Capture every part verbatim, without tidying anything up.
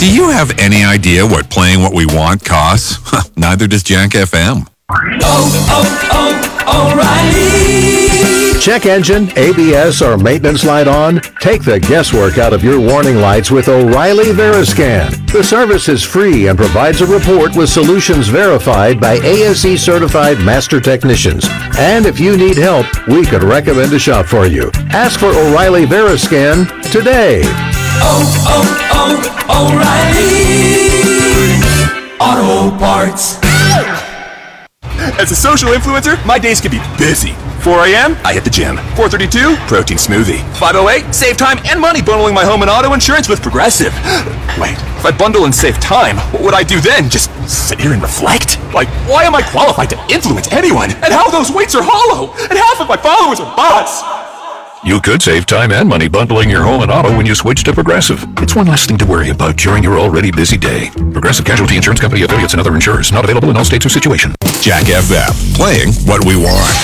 Do you have any idea what playing what we want costs? Neither does Jack F M. Oh, oh, oh, O'Reilly. Check engine, A B S, or maintenance light on? Take the guesswork out of your warning lights with O'Reilly Veriscan. The service is free and provides a report with solutions verified by A S E certified master technicians. And if you need help, we could recommend a shop for you. Ask for O'Reilly Veriscan today. Oh, oh, oh, O'Reilly Auto Parts. As a social influencer, my days can be busy. four a.m., I hit the gym. four thirty-two, protein smoothie. five oh eight, save time and money bundling my home and auto insurance with Progressive. Wait, if I bundle and save time, what would I do then? Just sit here and reflect? Like, why am I qualified to influence anyone? And how those weights are hollow? And half of my followers are bots? You could save time and money bundling your home and auto when you switch to Progressive. It's one less thing to worry about during your already busy day. Progressive Casualty Insurance Company affiliates and other insurers. Not available in all states or situation. Jack F M, playing what we want.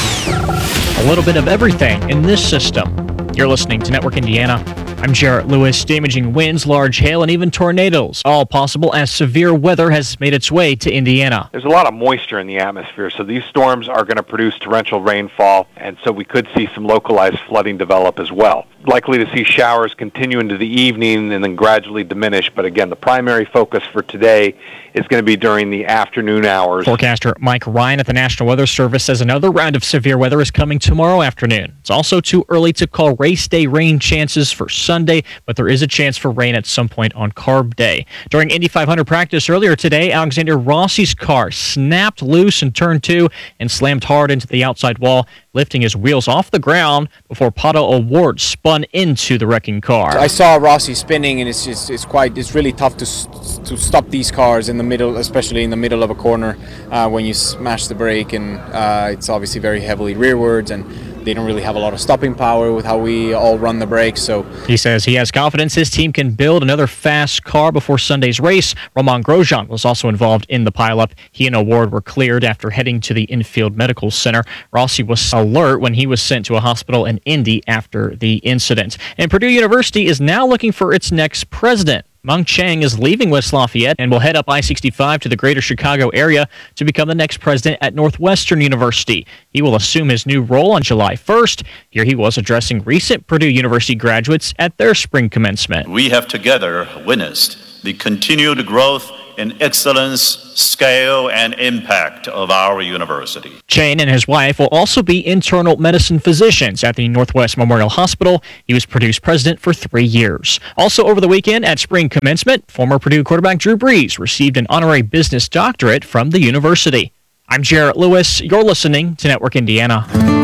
A little bit of everything in this system. You're listening to Network Indiana. I'm Jarrett Lewis. Damaging winds, large hail, and even tornadoes, all possible as severe weather has made its way to Indiana. There's a lot of moisture in the atmosphere, so these storms are going to produce torrential rainfall, and so we could see some localized flooding develop as well. Likely to see showers continue into the evening and then gradually diminish, but again, the primary focus for today is going to be during the afternoon hours. Forecaster Mike Ryan at the National Weather Service says another round of severe weather is coming tomorrow afternoon. It's also too early to call race day rain chances for Sunday, but there is a chance for rain at some point on Carb Day. During Indy five hundred practice earlier today, Alexander Rossi's car snapped loose in turn two and slammed hard into the outside wall, lifting his wheels off the ground before Pato O'Ward spun into the wrecking car. I saw Rossi spinning, and it's just, it's quite it's really tough to to stop these cars in the middle, especially in the middle of a corner uh, when you smash the brake, and uh, it's obviously very heavily rearwards, and they don't really have a lot of stopping power with how we all run the brakes. So he says he has confidence his team can build another fast car before Sunday's race. Romain Grosjean was also involved in the pileup. He and O'Ward were cleared after heading to the infield medical center. Rossi was alert when he was sent to a hospital in Indy after the incident. And Purdue University is now looking for its next president. Mung Chiang is leaving West Lafayette and will head up I sixty-five to the greater Chicago area to become the next president at Northwestern University. He will assume his new role on July first. Here he was addressing recent Purdue University graduates at their spring commencement. We have together witnessed the continued growth in excellence, scale, and impact of our university. Chiang and his wife will also be internal medicine physicians at the Northwest Memorial Hospital. He was Purdue's president for three years. Also over the weekend at spring commencement, former Purdue quarterback Drew Brees received an honorary business doctorate from the university. I'm Jarrett Lewis. You're listening to Network Indiana.